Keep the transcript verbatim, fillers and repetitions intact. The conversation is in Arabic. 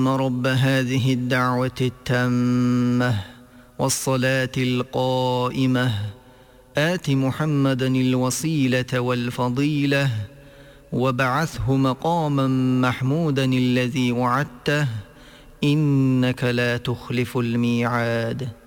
رب هذه الدعوة التامة والصلاة القائمة آت محمدا الوسيلة والفضيلة وابعثه مقاما محمودا الذي وعدته إنك لا تخلف الميعاد.